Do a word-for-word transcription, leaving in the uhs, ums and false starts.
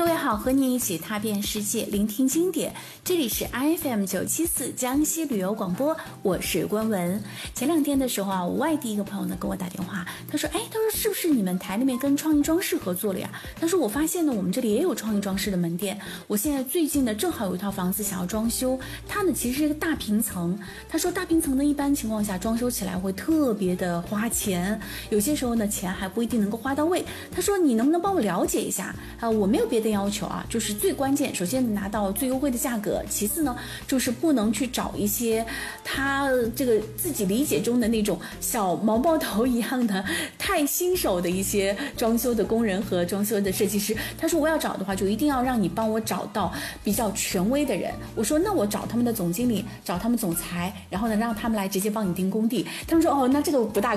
各位好，和你一起踏遍世界，聆听经典。这里是 I F M 九七四江西旅游广播，我是关文。前两天的时候啊，我外地一个朋友呢跟我打电话，他说，哎，他说是不是你们台那边跟创意装饰合作了呀？他说我发现呢，我们这里也有创意装饰的门店。我现在最近呢正好有一套房子想要装修，它呢其实是一个大平层。他说大平层呢一般情况下装修起来会特别的花钱，有些时候呢钱还不一定能够花到位。他说你能不能帮我了解一下啊？我没有别的要求啊，就是最关键，首先拿到最优惠的价格，其次呢就是不能去找一些他这个自己理解中的那种小毛毛头一样的太新手的一些装修的工人和装修的设计师。他说我要找的话就一定要让你帮我找到比较权威的人。我说那我找他们的总经理，找他们总裁，然后呢让他们来直接帮你定工地。他们说哦，那这个不大